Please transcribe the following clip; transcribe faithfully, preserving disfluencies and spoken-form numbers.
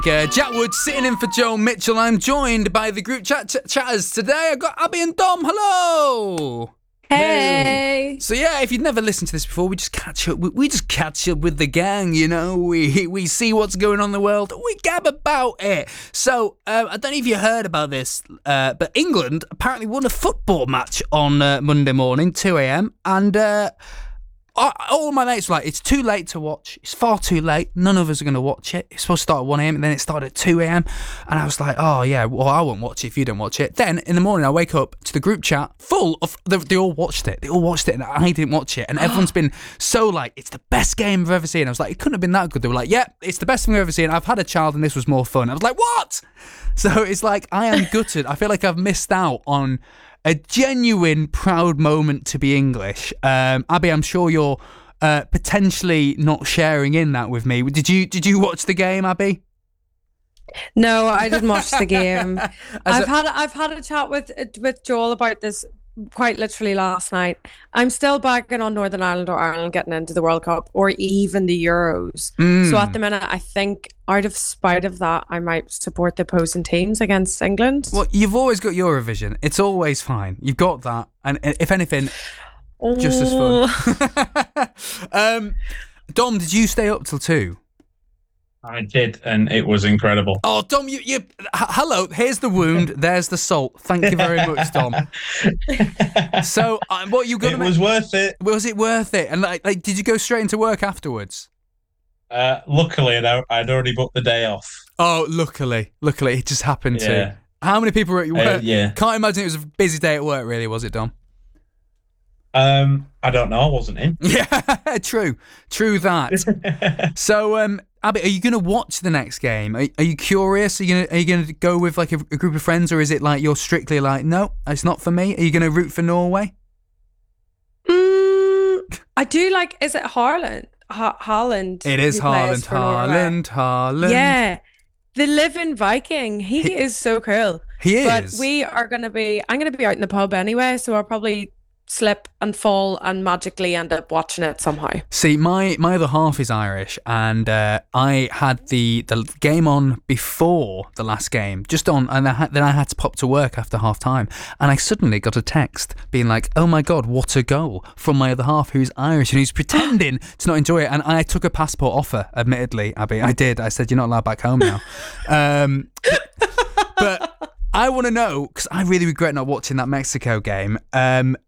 Uh, Jack Wood sitting in for Joe Mitchell. I'm joined by the group chat ch- chatters today. I've got Abby and Dom. Hello. Hey. So yeah, if you've never listened to this before, we just catch up. We, we just catch up with the gang, you know. We we see what's going on in the world. We gab about it. So uh, I don't know if you heard about this, uh, but England apparently won a football match on uh, Monday morning, two a.m. and. Uh, I, all my mates were like, it's too late to watch. It's far too late. None of us are going to watch it. It's supposed to start at one a.m. and then it started at two a.m. And I was like, oh, yeah, well, I won't watch it if you don't watch it. Then in the morning, I wake up to the group chat full of, they, they all watched it. They all watched it and I didn't watch it. And everyone's been so like, it's the best game I've ever seen. I was like, it couldn't have been that good. They were like, yeah, it's the best thing I've ever seen. I've had a child and this was more fun. I was like, what? So it's like, I am gutted. I feel like I've missed out on a genuine proud moment to be English. Um, Abby, I'm sure you're Uh, potentially not sharing in that with me. Did you Did you watch the game, Abby? No, I didn't watch the game. I've a- had I've had a chat with with Joel about this quite literally last night. I'm still bagging on Northern Ireland or Ireland getting into the World Cup or even the Euros. Mm. So at the minute, I think out of spite of that, I might support the opposing teams against England. Well, you've always got Eurovision. It's always fine. You've got that, and if anything, just as fun. um, Dom, did you stay up till two? I did, and it was incredible. Oh, Dom, you, you h- hello. Here's the wound. There's the salt. Thank you very much, Dom. So, uh, what you going It to was worth it. Was it worth it? And like, like, did you go straight into work afterwards? Uh, luckily, I'd, I'd already booked the day off. Oh, luckily, luckily, it just happened Yeah. to. How many people were at your Uh, work? yeah. Can't imagine it was a busy day at work, really, was it, Dom? Um, I don't know. I wasn't in. Yeah, true, true that. So, um, Abby, are you going to watch the next game? Are, are you curious? Are you going to are you going to go with like a, a group of friends, or is it like you're strictly like, no, it's not for me? Are you going to root for Norway? Mm, I do like. Is it Haaland? Ha- Haaland. It is who plays Haaland, for Norway? Haaland, Haaland. Yeah, the living Viking. He, He- is so cool. He But is. we are going to be, I'm going to be out in the pub anyway, so I'll probably slip and fall and magically end up watching it somehow. See, my, my other half is Irish, and uh, I had the, the game on before the last game, just on, and I had, then I had to pop to work after half time, and I suddenly got a text being like, oh my God, what a goal, from my other half who's Irish and who's pretending to not enjoy it. And I took a passport offer, admittedly, Abby. I did. I said, you're not allowed back home now. um, but I want to know, because I really regret not watching that Mexico game. Um,